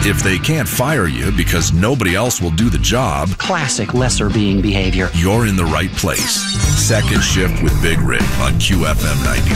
If they can't fire you because nobody else will do the job, classic lesser being behavior, you're in the right place. Second Shift with Big Rig on QFM 90.